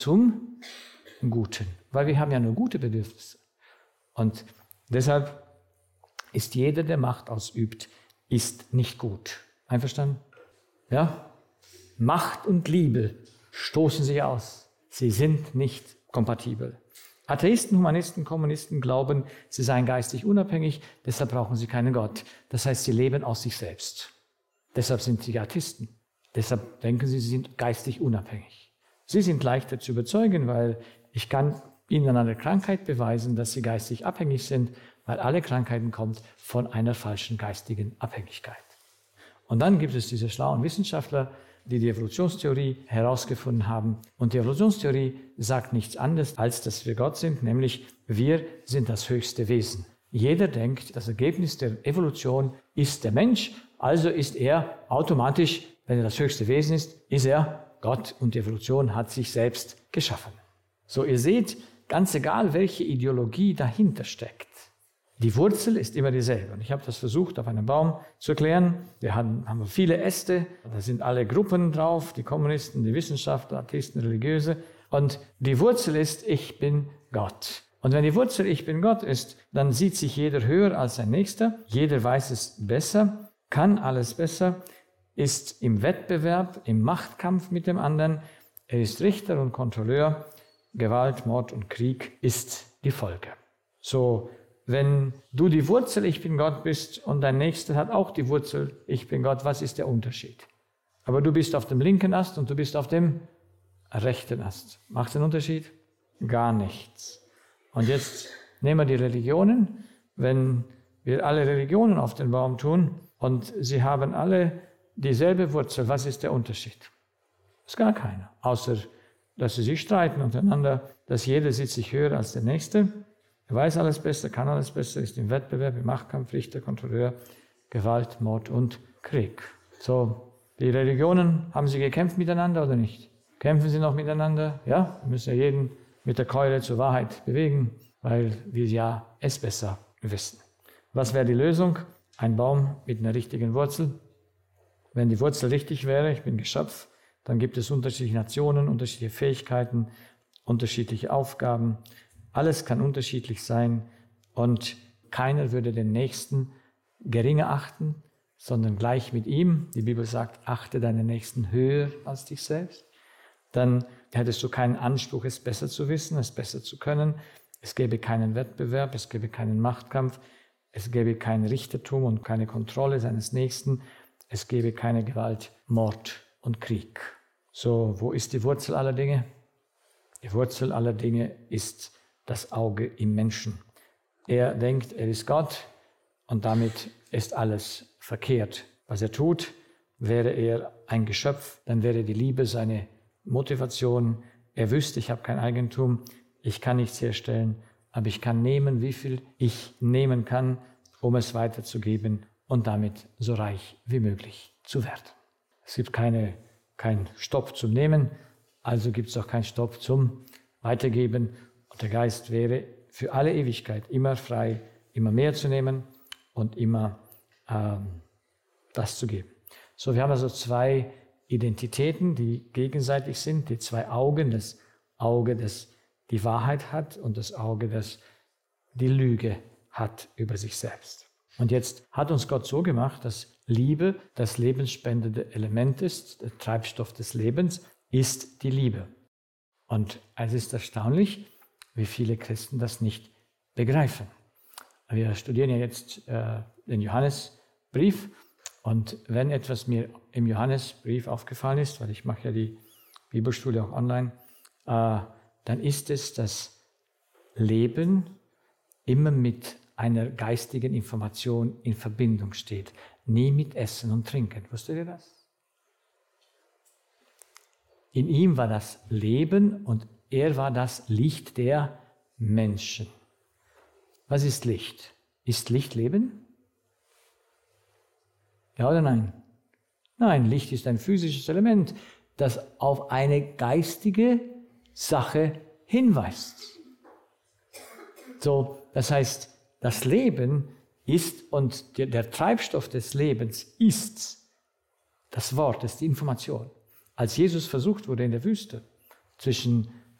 zum Guten. Weil wir haben ja nur gute Bedürfnisse. Und deshalb ist jeder, der Macht ausübt, ist nicht gut. Einverstanden? Ja? Macht und Liebe stoßen sich aus. Sie sind nicht kompatibel. Atheisten, Humanisten, Kommunisten glauben, sie seien geistig unabhängig, deshalb brauchen sie keinen Gott. Das heißt, sie leben aus sich selbst. Deshalb sind sie Atheisten. Deshalb denken sie, sie sind geistig unabhängig. Sie sind leichter zu überzeugen, weil ich kann ihnen an einer Krankheit beweisen, dass sie geistig abhängig sind, weil alle Krankheiten kommen von einer falschen geistigen Abhängigkeit. Und dann gibt es diese schlauen Wissenschaftler, die die Evolutionstheorie herausgefunden haben. Und die Evolutionstheorie sagt nichts anderes, als dass wir Gott sind, nämlich wir sind das höchste Wesen. Jeder denkt, das Ergebnis der Evolution ist der Mensch, also ist er automatisch, wenn er das höchste Wesen ist er Gott und die Evolution hat sich selbst geschaffen. So, ihr seht, ganz egal, welche Ideologie dahinter steckt, die Wurzel ist immer dieselbe. Und ich habe das versucht, auf einem Baum zu erklären. Wir haben viele Äste, da sind alle Gruppen drauf, die Kommunisten, die Wissenschaftler, Atheisten, Religiöse. Und die Wurzel ist, ich bin Gott. Und wenn die Wurzel ich bin Gott ist, dann sieht sich jeder höher als sein Nächster. Jeder weiß es besser, kann alles besser, ist im Wettbewerb, im Machtkampf mit dem anderen. Er ist Richter und Kontrolleur. Gewalt, Mord und Krieg ist die Folge. So, wenn du die Wurzel ich bin Gott bist und dein Nächster hat auch die Wurzel ich bin Gott, was ist der Unterschied? Aber du bist auf dem linken Ast und du bist auf dem rechten Ast. Macht es einen Unterschied? Gar nichts. Und jetzt nehmen wir die Religionen. Wenn wir alle Religionen auf den Baum tun und sie haben alle dieselbe Wurzel, was ist der Unterschied? Ist gar keiner. Außer, dass sie sich streiten untereinander, dass jeder sieht sich höher als der Nächste. Er weiß alles besser, kann alles besser, ist im Wettbewerb, im Machtkampf, Richter, Kontrolleur, Gewalt, Mord und Krieg. So, die Religionen, haben sie gekämpft miteinander oder nicht? Kämpfen sie noch miteinander? Ja, wir müssen ja jeden mit der Keule zur Wahrheit bewegen, weil wir ja es besser wissen. Was wäre die Lösung? Ein Baum mit einer richtigen Wurzel. Wenn die Wurzel richtig wäre, ich bin Geschöpf, dann gibt es unterschiedliche Nationen, unterschiedliche Fähigkeiten, unterschiedliche Aufgaben. Alles kann unterschiedlich sein und keiner würde den Nächsten geringer achten, sondern gleich mit ihm. Die Bibel sagt, achte deinen Nächsten höher als dich selbst. Dann hättest du keinen Anspruch, es besser zu wissen, es besser zu können. Es gäbe keinen Wettbewerb, es gäbe keinen Machtkampf, es gäbe kein Richtertum und keine Kontrolle seines Nächsten. Es gäbe keine Gewalt, Mord und Krieg. So, wo ist die Wurzel aller Dinge? Die Wurzel aller Dinge ist das Auge im Menschen. Er denkt, er ist Gott und damit ist alles verkehrt. Was er tut, wäre er ein Geschöpf, dann wäre die Liebe seine Motivation. Er wüsste, ich habe kein Eigentum, ich kann nichts herstellen, aber ich kann nehmen, wie viel ich nehmen kann, um es weiterzugeben und damit so reich wie möglich zu werden. Es gibt keinen Stopp zum Nehmen, also gibt es auch keinen Stopp zum Weitergeben. Und der Geist wäre für alle Ewigkeit immer frei, immer mehr zu nehmen und immer das zu geben. So, wir haben also zwei Identitäten, die gegenseitig sind, die zwei Augen, das Auge, das die Wahrheit hat und das Auge, das die Lüge hat über sich selbst. Und jetzt hat uns Gott so gemacht, dass Liebe das lebensspendende Element ist, der Treibstoff des Lebens ist die Liebe. Und es ist erstaunlich, wie viele Christen das nicht begreifen. Wir studieren ja jetzt den Johannesbrief und wenn etwas mir im Johannesbrief aufgefallen ist, weil ich mache ja die Bibelschule auch online, dann ist es, dass Leben immer mit einer geistigen Information in Verbindung steht, nie mit Essen und Trinken. Wusstet ihr das? In ihm war das Leben und er war das Licht der Menschen. Was ist Licht? Ist Licht Leben? Ja oder nein? Nein, Licht ist ein physisches Element, das auf eine geistige Sache hinweist. So, das heißt, das Leben ist und der Treibstoff des Lebens ist das Wort, ist die Information. Als Jesus versucht wurde in der Wüste, zwischen